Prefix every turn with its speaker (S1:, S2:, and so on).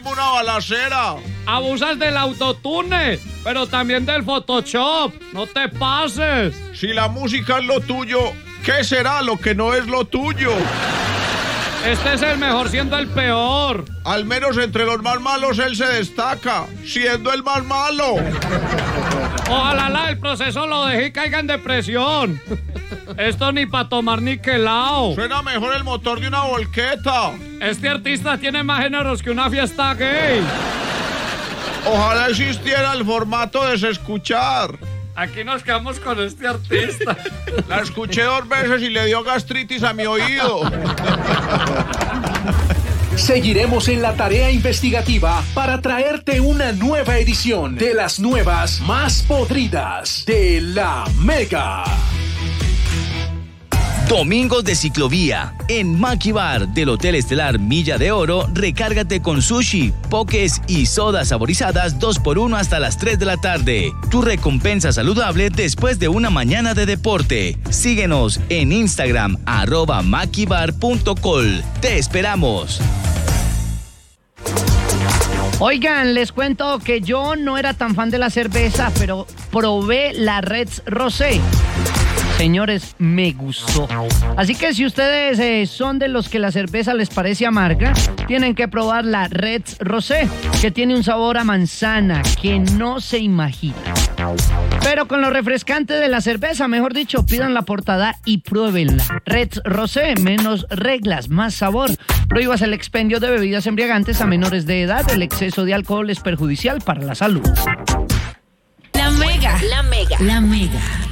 S1: armo una balacera.
S2: Abusas del autotune, pero también del Photoshop. No te pases.
S1: Si la música es lo tuyo, ¿qué será lo que no es lo tuyo?
S2: Este es el mejor siendo el peor.
S1: Al menos entre los más malos él se destaca, siendo el más malo.
S2: Ojalá el proceso lo deje y caiga en depresión. Esto ni para tomar ni quelao.
S1: Suena mejor el motor de una volqueta.
S2: Este artista tiene más géneros que una fiesta gay.
S1: Ojalá existiera el formato de se escuchar.
S2: Aquí nos quedamos con este artista.
S1: La escuché 2 veces y le dio gastritis a mi oído.
S3: Seguiremos en la tarea investigativa para traerte una nueva edición de las nuevas más podridas de La Mega.
S4: Domingos de ciclovía. En Maki Bar del Hotel Estelar Milla de Oro, recárgate con sushi, pokés y sodas saborizadas 2x1 hasta las 3 de la tarde. Tu recompensa saludable después de una mañana de deporte. Síguenos en Instagram @makibar.col. Te esperamos.
S5: Oigan, les cuento que yo no era tan fan de la cerveza, pero probé la Reds Rosé. Señores, me gustó. Así que si ustedes son de los que la cerveza les parece amarga, tienen que probar la Reds Rosé, que tiene un sabor a manzana que no se imagina. Pero con lo refrescante de la cerveza, mejor dicho, pidan la portada y pruébenla. Reds Rosé, menos reglas, más sabor. Prohíbas el expendio de bebidas embriagantes a menores de edad. El exceso de alcohol es perjudicial para la salud.
S6: La Mega. La Mega. La Mega.